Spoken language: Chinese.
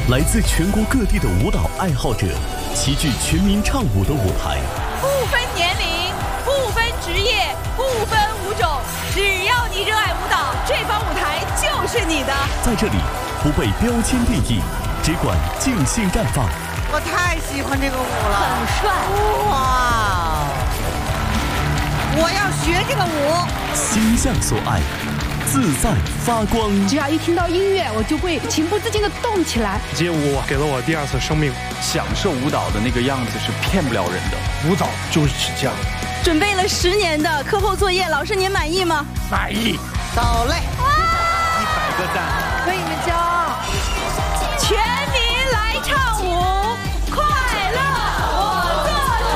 来自全国各地的舞蹈爱好者齐聚全民唱舞的舞台， 不分年龄，不分职业，不分舞种，只要你热爱舞蹈，这方舞台就是你的。 在这里不被标签定义，只管尽兴绽放。 我太喜欢这个舞了， 很帅哇！我要学这个舞， 心向所爱，自在发光。 只要一听到音乐，我就会情不自禁地动起来。 街舞给了我第二次生命， 享受舞蹈的那个样子是骗不了人的。 舞蹈就是这样。 准备了10年的课后作业，老师您满意吗？ 满意。 走嘞 100个赞， 为你们骄傲。 全民来唱舞。